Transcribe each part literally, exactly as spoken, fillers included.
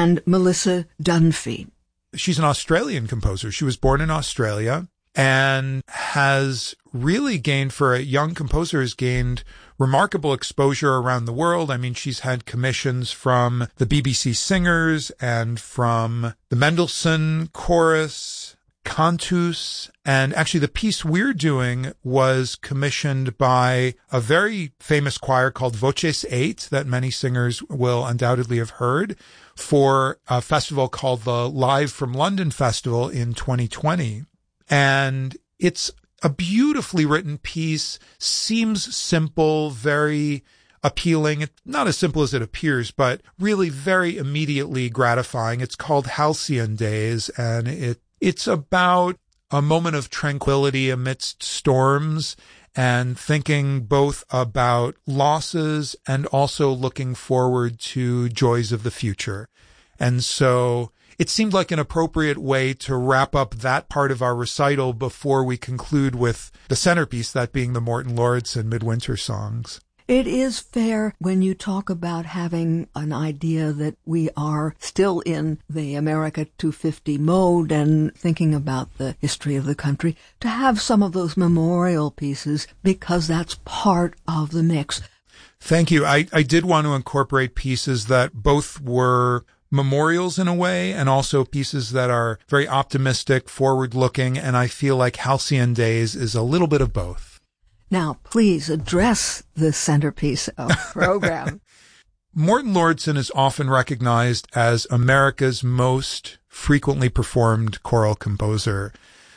and Melissa Dunphy. She's an Australian composer. She was born in Australia and has really gained, for a young composer, has gained remarkable exposure around the world. I mean, she's had commissions from the B B C Singers and from the Mendelssohn Chorus, Cantus, and actually the piece we're doing was commissioned by a very famous choir called Voces eight that many singers will undoubtedly have heard for a festival called the Live from London Festival in twenty twenty. And it's a beautifully written piece, seems simple, very appealing. It's not as simple as it appears, but really very immediately gratifying. It's called Halcyon Days, and it it's about a moment of tranquility amidst storms and thinking both about losses and also looking forward to joys of the future. And so it seemed like an appropriate way to wrap up that part of our recital before we conclude with the centerpiece, that being the Morton Lauridsen Midwinter Songs. It is fair when you talk about having an idea that we are still in the America two fifty mode and thinking about the history of the country, to have some of those memorial pieces, because that's part of the mix. Thank you. I, I did want to incorporate pieces that both were memorials in a way and also pieces that are very optimistic, forward-looking, and I feel like Halcyon Days is a little bit of both. Now, please address the centerpiece of the program. Morton Lauridsen is often recognized as America's most frequently performed choral composer.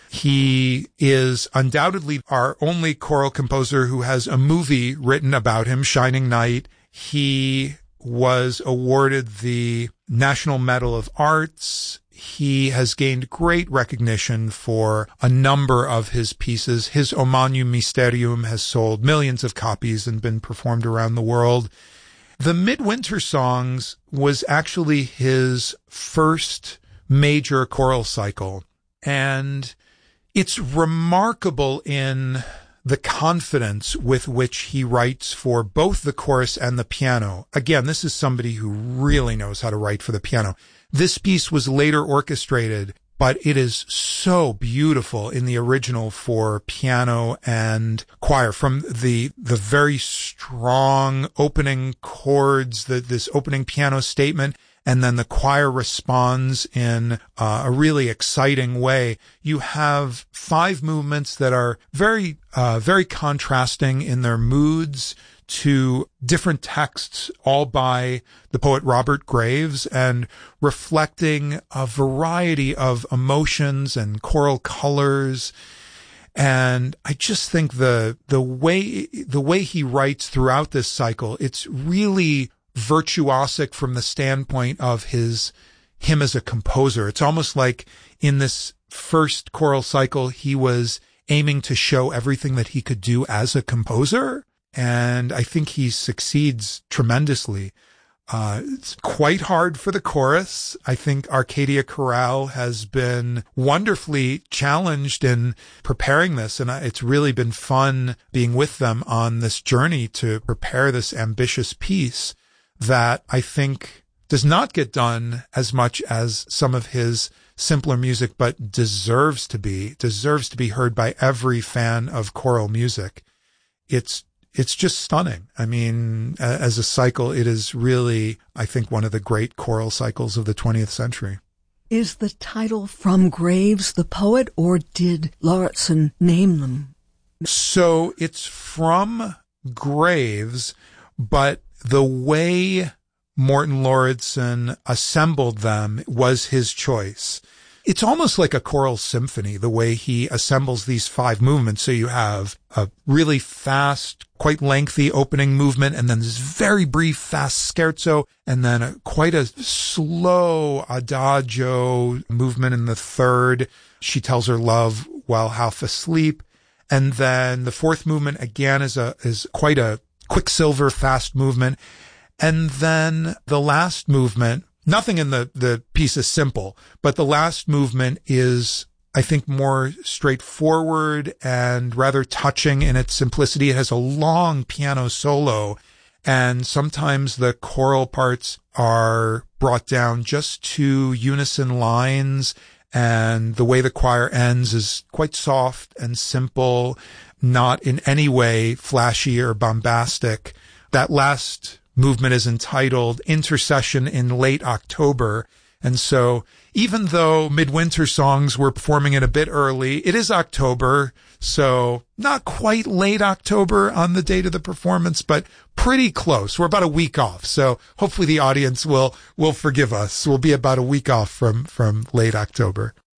He is undoubtedly our only choral composer who has a movie written about him, Shining Knight. He was awarded the National Medal of Arts. He has gained great recognition for a number of his pieces. His O Magnum Mysterium has sold millions of copies and been performed around the world. The Midwinter Songs was actually his first major choral cycle, and it's remarkable in the confidence with which he writes for both the chorus and the piano. Again, this is somebody who really knows how to write for the piano. This piece was later orchestrated, but it is so beautiful in the original for piano and choir. From the the very strong opening chords, the, this opening piano statement, and then the choir responds in uh, a really exciting way. You have five movements that are very, uh, very contrasting in their moods to different texts, all by the poet Robert Graves, and reflecting a variety of emotions and choral colors. And I just think the the way the way he writes throughout this cycle, it's really virtuosic from the standpoint of his him as a composer. It's almost like in this first choral cycle, he was aiming to show everything that he could do as a composer. And I think he succeeds tremendously. Uh, it's quite hard for the chorus. I think Arcadia Chorale has been wonderfully challenged in preparing this, and it's really been fun being with them on this journey to prepare this ambitious piece that I think does not get done as much as some of his simpler music, but deserves to be, deserves to be heard by every fan of choral music. It's It's just stunning. I mean, as a cycle, it is really, I think, one of the great choral cycles of the twentieth century. Is the title from Graves, the poet, or did Lauridsen name them? So it's from Graves, but the way Morton Lauridsen assembled them was his choice. It's almost like a choral symphony, the way he assembles these five movements. So you have a really fast, quite lengthy opening movement, and then this very brief, fast scherzo, and then a, quite a slow adagio movement in the third. She tells her love while half asleep. And then the fourth movement again is a is quite a quicksilver fast movement. And then the last movement, nothing in the, the piece is simple, but the last movement is, I think, more straightforward and rather touching in its simplicity. It has a long piano solo, And sometimes the choral parts are brought down just to unison lines, and the way the choir ends is quite soft and simple, not in any way flashy or bombastic. That last movement is entitled Intercession in Late October. And so even though Midwinter Songs were performing it a bit early, it is October, so not quite late October on the date of the performance, but pretty close. We're about a week off, so hopefully the audience will will forgive us. We'll be about a week off from, from late October.